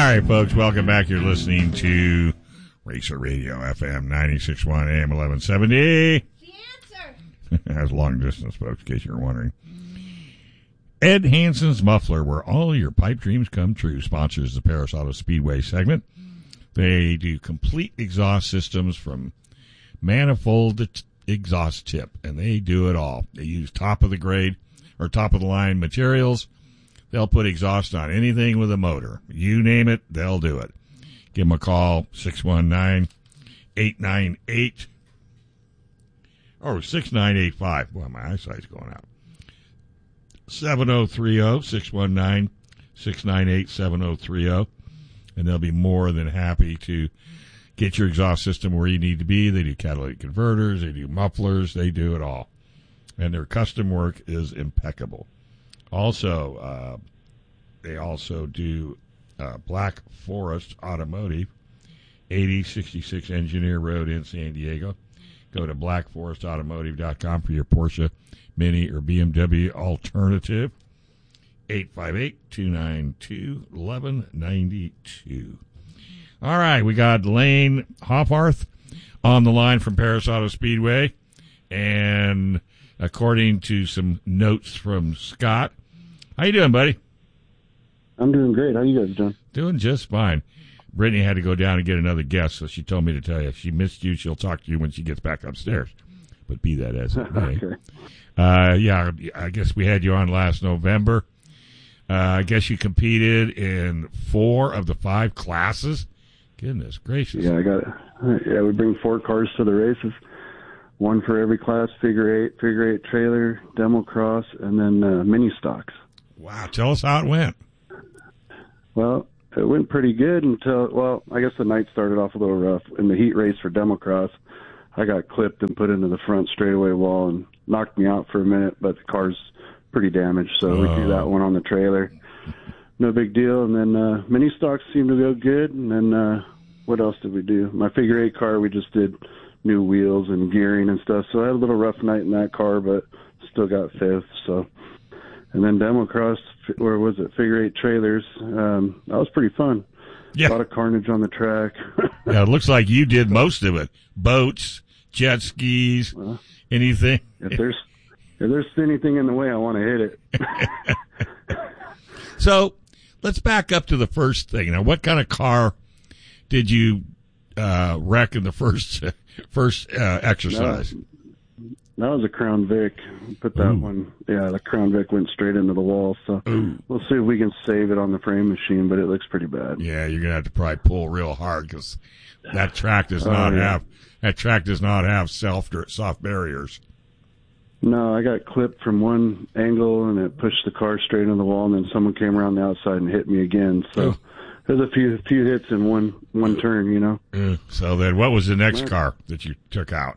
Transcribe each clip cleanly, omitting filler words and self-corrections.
right, folks, welcome back. You're listening to Racer Radio, FM 96.1 AM 1170. The answer. That's long distance, folks, in case you're wondering. Ed Hansen's Muffler, where all your pipe dreams come true, sponsors the Paris Auto Speedway segment. They do complete exhaust systems from manifold to exhaust tip, and they do it all. They use top of the grade or top of the line materials. They'll put exhaust on anything with a motor. You name it, they'll do it. Give them a call, 619-898 or 6985. Boy, my eyesight's going out. 7030-619-698-7030. And they'll be more than happy to get your exhaust system where you need to be. They do catalytic converters. They do mufflers. They do it all. And their custom work is impeccable. Also, they also do Black Forest Automotive, 8066 Engineer Road in San Diego. Go to blackforestautomotive.com for your Porsche, Mini, or BMW alternative. 858-292-1192. All right, we got Lane Hoffarth on the line from Paris Auto Speedway. And according to some notes from Scott, how you doing, buddy? I'm doing great. How you guys doing? Doing just fine. Brittany had to go down and get another guest, so she told me to tell you. If she missed you, she'll talk to you when she gets back upstairs. But be that as it may. Okay. Yeah, I guess we had you on last November. I guess you competed in 4 of the 5 classes. Goodness gracious. Yeah, we bring 4 cars to the races. 1 for every class, figure 8 trailer, demo cross, and then mini stocks. Wow, tell us how it went. Well, it went pretty good until, I guess the night started off a little rough. In the heat race for demo cross, I got clipped and put into the front straightaway wall and knocked me out for a minute, but the car's pretty damaged, so we threw that one on the trailer. No big deal. And then mini stocks seemed to go good. And then what else did we do? My figure 8 car, we just did new wheels and gearing and stuff. So I had a little rough night in that car, but still got 5th. So, and then demo cross, or was it figure 8 trailers? That was pretty fun. Yeah. A lot of carnage on the track. Yeah, it looks like you did most of it. Boats, jet skis, anything. If there's anything in the way, I want to hit it. So let's back up to the first thing. Now, what kind of car did you wreck in the first exercise? That was a Crown Vic. Put that one. Yeah, the Crown Vic went straight into the wall. So we'll see if we can save it on the frame machine, but it looks pretty bad. Yeah, you're gonna have to probably pull real hard because that track does not have soft barriers. No, I got clipped from one angle, and it pushed the car straight into the wall, and then someone came around the outside and hit me again. So there's a few hits in one turn, you know. So then what was the next car that you took out?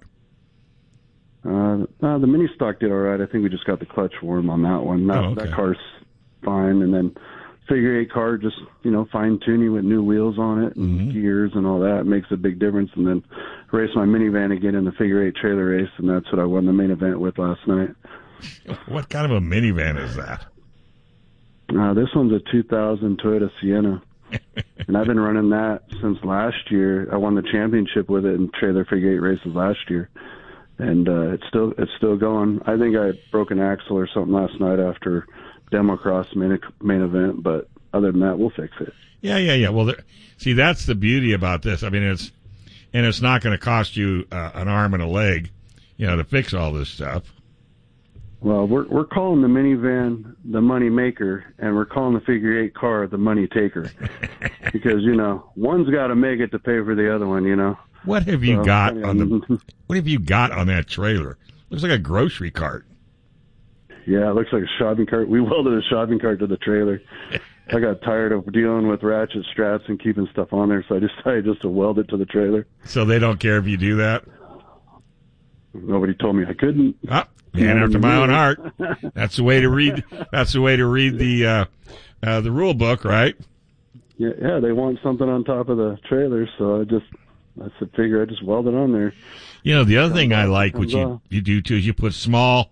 The mini stock did all right. I think we just got the clutch warm on that one. That car's fine. And then figure 8 car, just, fine tuning with new wheels on it and gears and all that. It makes a big difference. And then race my minivan again in the figure 8 trailer race, and that's what I won the main event with last night. What kind of a minivan is that? This one's a 2000 Toyota Sienna. And I've been running that since last year. I won the championship with it in trailer figure 8 races last year. And it's still going. I think I broke an axle or something last night after demo cross main event, but other than that, we'll fix it. Yeah. Well, see, that's the beauty about this. I mean, it's not going to cost you an arm and a leg, to fix all this stuff. Well, we're calling the minivan the money maker, and we're calling the figure 8 car the money taker, because one's got to make it to pay for the other one. What have you got on that trailer? Looks like a grocery cart. Yeah, it looks like a shopping cart. We welded a shopping cart to the trailer. I got tired of dealing with ratchet straps and keeping stuff on there, so I decided just to weld it to the trailer. So they don't care if you do that? Nobody told me I couldn't. Man after my own heart. That's the way to read. That's the way to read the rule book, right? Yeah, they want something on top of the trailer, so I figure I just weld it on there. The other thing I like, what you do too, is you put small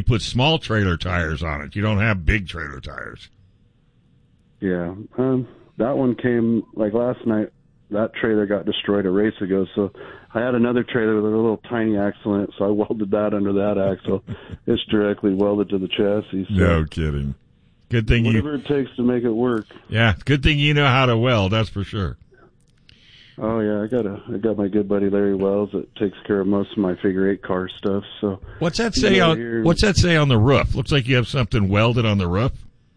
trailer tires on it. You don't have big trailer tires. Yeah, that one came like last night. That trailer got destroyed a race ago, so I had another trailer with a little tiny axle in it, so I welded that under that axle. It's directly welded to the chassis. So No kidding. Good thing whatever it takes to make it work. Yeah, good thing you know how to weld, that's for sure. Oh yeah, I got my good buddy Larry Wells that takes care of most of my figure eight car stuff. So What's that say on the roof? Looks like you have something welded on the roof.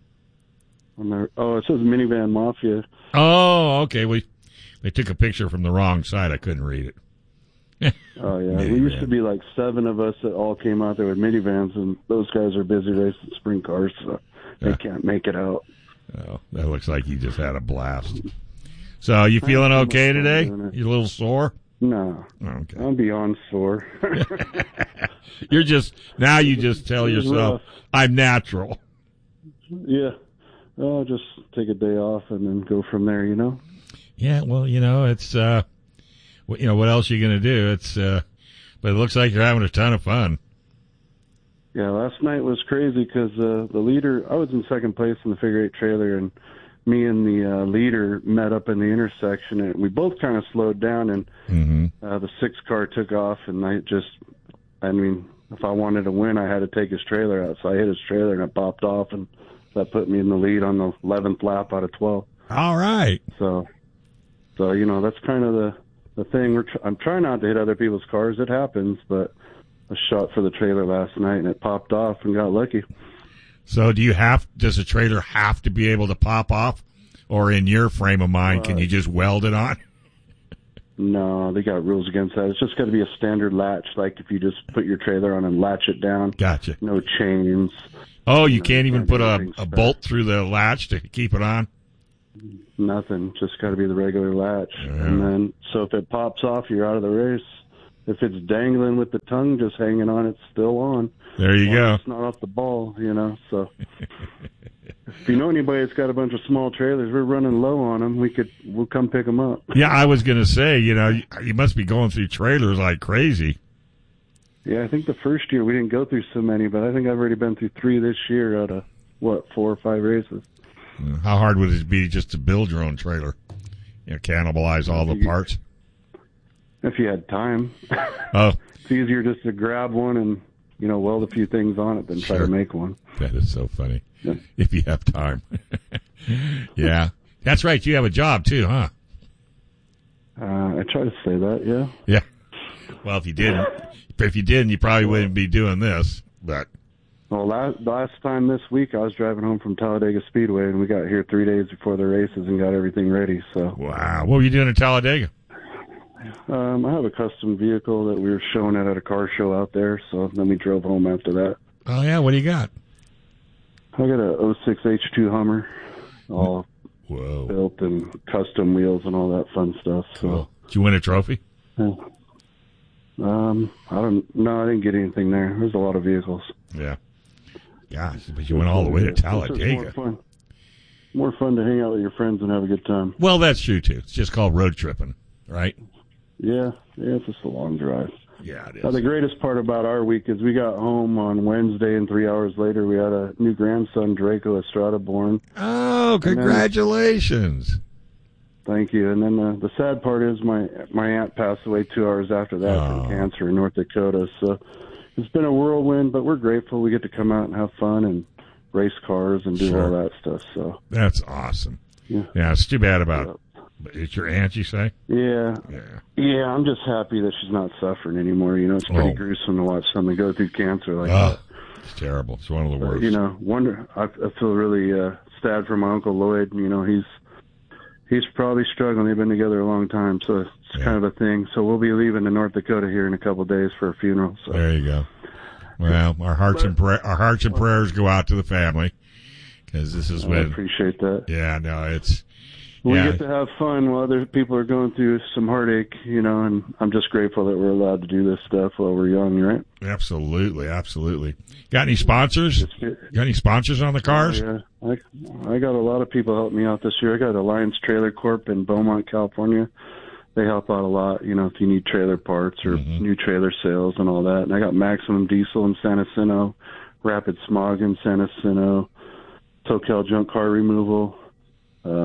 It says Minivan Mafia. Oh, okay. They took a picture from the wrong side. I couldn't read it. Oh yeah, Minivan. we used to be like 7 of us that all came out there with minivans, and those guys are busy racing sprint cars, so they can't make it out. Oh, that looks like you just had a blast. So, you feeling okay today? You a little sore? No, Okay. I'm beyond sore. You just tell yourself, rough. I'm natural. Yeah, I'll just take a day off and then go from there. Yeah, well, it's what else are you going to do? But it looks like you're having a ton of fun. Yeah, last night was crazy because the leader, I was in second place in the figure eight trailer, and me and the leader met up in the intersection, and we both kind of slowed down, and the 6 car took off, and if I wanted to win, I had to take his trailer out, so I hit his trailer, and it popped off, and that put me in the lead on the 11th lap out of 12. All right. So that's kind of the thing. I'm trying not to hit other people's cars. It happens, but I shot for the trailer last night, and it popped off and got lucky. So does a trailer have to be able to pop off? Or in your frame of mind, can you just weld it on? No, they got rules against that. It's just got to be a standard latch, like if you just put your trailer on and latch it down. Gotcha. No chains. Oh, you can't even put a bolt through the latch to keep it on? Nothing. Just got to be the regular latch. Yeah. And then, so if it pops off, you're out of the race. If it's dangling with the tongue just hanging on, it's still on. There you go. It's not off the ball, so. If you know anybody that's got a bunch of small trailers, we're running low on them. We'll come pick them up. Yeah, I was going to say, you must be going through trailers like crazy. Yeah, I think the first year we didn't go through so many, but I think I've already been through 3 this year out of, 4 or 5 races. How hard would it be just to build your own trailer? Cannibalize all the parts? If you had time. Oh. It's easier just to grab one and, weld a few things on it than try to make one. That is so funny. Yeah. If you have time. Yeah. That's right. You have a job too, huh? I try to say that, yeah. Yeah. Well, if you didn't, you probably wouldn't be doing this, but. Well, last time this week, I was driving home from Talladega Speedway, and we got here 3 days before the races and got everything ready, so. Wow. What were you doing in Talladega? I have a custom vehicle that we were showing at a car show out there, so then we drove home after that. Oh, yeah? What do you got? I got a 06 H2 Hummer, all Whoa. built and custom wheels and all that fun stuff. So, cool. Did you win a trophy? I didn't get anything there. There's a lot of vehicles. Yeah. Gosh, but you went all the way to Talladega. More fun to hang out with your friends and have a good time. Well, that's true, too. It's just called road tripping, right? Yeah, it's just a long drive. Yeah, it is. The greatest part about our week is we got home on Wednesday, and 3 hours later, we had a new grandson, Draco Estrada, born. Oh, congratulations. Thank you. And then the sad part is my aunt passed away 2 hours after that from cancer in North Dakota. So it's been a whirlwind, but we're grateful we get to come out and have fun and race cars and do all that stuff. So that's awesome. Yeah, it's too bad about it's your aunt, you say? Yeah. I'm just happy that she's not suffering anymore. It's pretty gruesome to watch somebody go through cancer like that. It's terrible. It's one of the worst. I feel really sad for my Uncle Lloyd. He's probably struggling. They've been together a long time, so it's kind of a thing. So we'll be leaving to North Dakota here in a couple of days for a funeral. So. There you go. Well, our hearts and prayers go out to the family, because this is when. I appreciate that. Yeah, no, it's. We get to have fun while other people are going through some heartache, and I'm just grateful that we're allowed to do this stuff while we're young, right? Absolutely. Got any sponsors? Got any sponsors on the cars? Yeah, I got a lot of people helping me out this year. I got Alliance Trailer Corp in Beaumont, California. They help out a lot, if you need trailer parts or new trailer sales and all that. And I got Maximum Diesel in San Jacinto, Rapid Smog in San Jacinto, Tocal Junk Car Removal,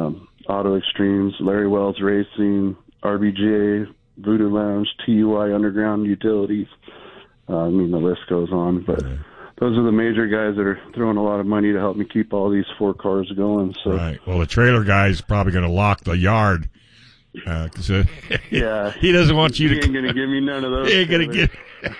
Auto Extremes, Larry Wells Racing, RBJ, Voodoo Lounge, TUI Underground Utilities. I mean, the list goes on, but those are the major guys that are throwing a lot of money to help me keep all these 4 cars going. So, right. Well, the trailer guy's probably going to lock the yard. Cause, yeah, he doesn't want you to. He ain't going to give me none of those. He ain't going to get.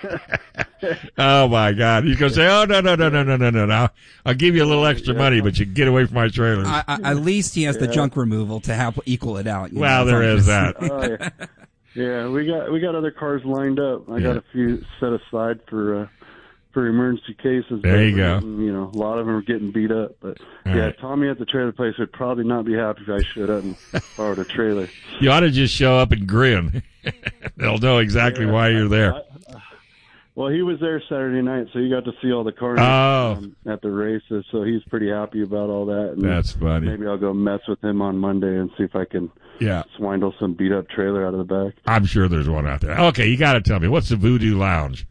Oh my God! He's going to say, "Oh no! I'll give you a little extra money, but you get away from my trailers." At least he has the junk removal to help equal it out. Well, there is that. Oh, yeah, we got other cars lined up. I got a few set aside for emergency cases. There you go. You know, a lot of them are getting beat up. But right. Tommy at the trailer place would probably not be happy if I showed up and borrowed a trailer. You ought to just show up and grin. They'll know exactly why you're there. Well, he was there Saturday night, so he got to see all the cars at the races. So he's pretty happy about all that. And that's funny. Maybe I'll go mess with him on Monday and see if I can swindle some beat up trailer out of the back. I'm sure there's one out there. Okay, you got to tell me, what's the Voodoo Lounge?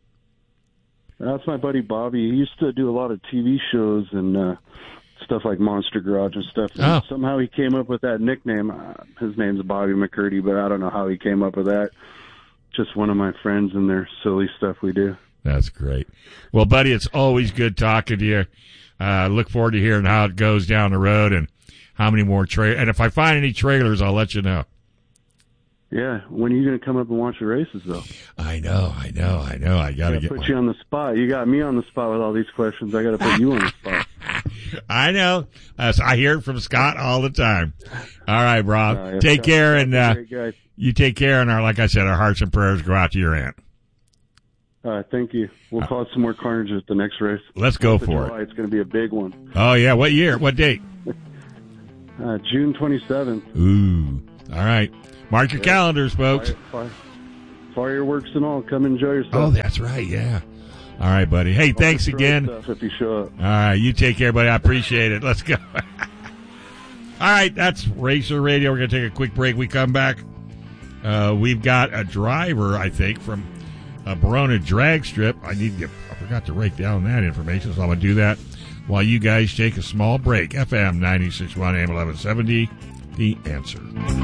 That's my buddy Bobby. He used to do a lot of TV shows and stuff like Monster Garage and stuff. And somehow he came up with that nickname. His name's Bobby McCurdy, but I don't know how he came up with that. Just one of my friends and their silly stuff we do. That's great. Well, buddy, it's always good talking to you. Look forward to hearing how it goes down the road and how many more and if I find any trailers, I'll let you know. Yeah, when are you going to come up and watch the races, though? I know. I got to put you on the spot. You got me on the spot with all these questions. I got to put you on the spot. I know. I hear it from Scott all the time. All right, Rob. Take care, and you take care. And like I said, our hearts and prayers go out to your aunt. Thank you. We'll cause some more carnage at the next race. Let's go for it. It's going to be a big one. Oh yeah, what year? What date? June 27th. Ooh, all right. Mark your calendars, folks. Fireworks and all. Come enjoy yourself. Oh, that's right. Yeah. All right, buddy. Hey, thanks again. If you show up. All right, you take care, buddy. I appreciate it. Let's go. All right, that's Racer Radio. We're going to take a quick break. We come back. We've got a driver, I think, from Barona Drag Strip. I forgot to write down that information, so I'm going to do that while you guys take a small break. FM 96.1 AM 1170, The Answer.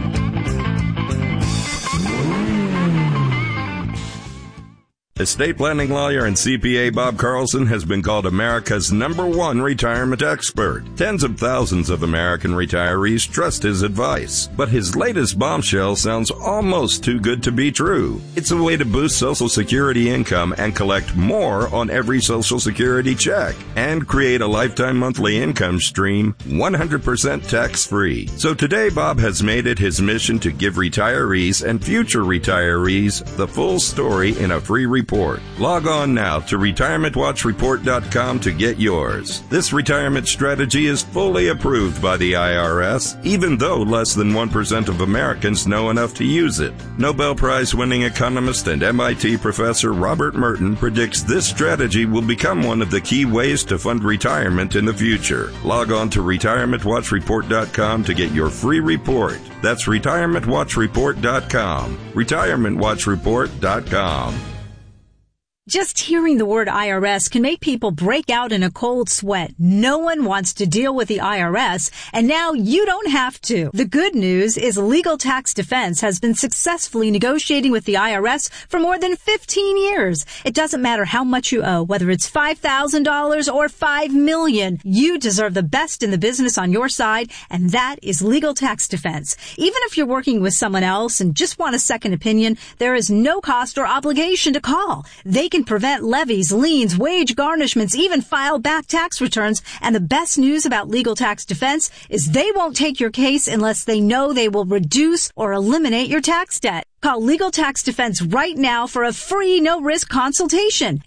Estate planning lawyer and CPA Bob Carlson has been called America's #1 retirement expert. Tens of thousands of American retirees trust his advice. But his latest bombshell sounds almost too good to be true. It's a way to boost Social Security income and collect more on every Social Security check and create a lifetime monthly income stream 100% tax-free. So today, Bob has made it his mission to give retirees and future retirees the full story in a free report. Log on now to retirementwatchreport.com to get yours. This retirement strategy is fully approved by the IRS, even though less than 1% of Americans know enough to use it. Nobel Prize-winning economist and MIT professor Robert Merton predicts this strategy will become one of the key ways to fund retirement in the future. Log on to retirementwatchreport.com to get your free report. That's retirementwatchreport.com. retirementwatchreport.com. Just hearing the word IRS can make people break out in a cold sweat. No one wants to deal with the IRS, and now you don't have to. The good news is Legal Tax Defense has been successfully negotiating with the IRS for more than 15 years. It doesn't matter how much you owe, whether it's $5,000 or $5 million. You deserve the best in the business on your side, and that is Legal Tax Defense. Even if you're working with someone else and just want a second opinion, there is no cost or obligation to call. They can prevent levies, liens, wage garnishments, even file back tax returns. And the best news about Legal Tax Defense is they won't take your case unless they know they will reduce or eliminate your tax debt. Call Legal Tax Defense right now for a free, no-risk consultation.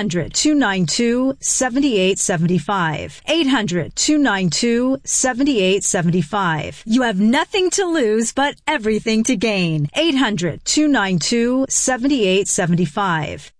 800-292-7875. 800-292-7875. You have nothing to lose but everything to gain. 800-292-7875.